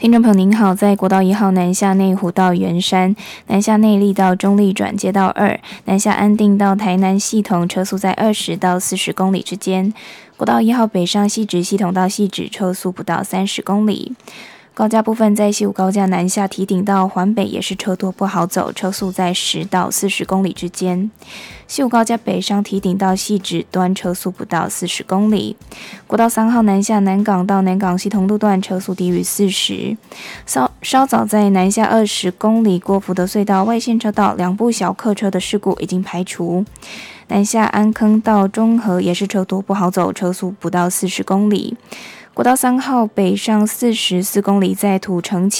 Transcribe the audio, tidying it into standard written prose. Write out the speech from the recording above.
听众朋友您好，在国道1号南下内湖到圆山，南下内坜到中坜转接到2，南下安定到台南系统车速在20到40公里之间。国道1号北上汐止系统到汐止车速不到30公里。高架部分在西武高架南下堤顶到环北也是车多不好走，车速在10到40公里之间。西武高架北上堤顶到汐止端车速不到40公里。国道3号南下南港到南港系统路段车速低于40。稍早在南下20公里过福德隧道外线车道2部小客车的事故已经排除。南下安坑到中和也是车多不好走，车速不到40公里。国道3号北上44公里，在土城